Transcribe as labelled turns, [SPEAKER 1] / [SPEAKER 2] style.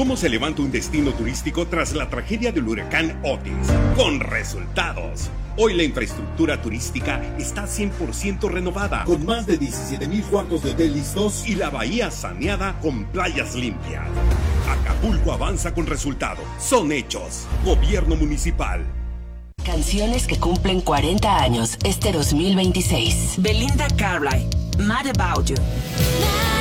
[SPEAKER 1] ¿Cómo se levanta un destino turístico tras la tragedia del huracán Otis? Con resultados. Hoy la infraestructura turística está 100% renovada,
[SPEAKER 2] con más de 17,000 cuartos de hotel listos
[SPEAKER 1] y la bahía saneada con playas limpias. Acapulco avanza con resultados. Son hechos. Gobierno municipal.
[SPEAKER 3] Canciones que cumplen 40 años este 2026.
[SPEAKER 4] Belinda Carlisle, Mad About You.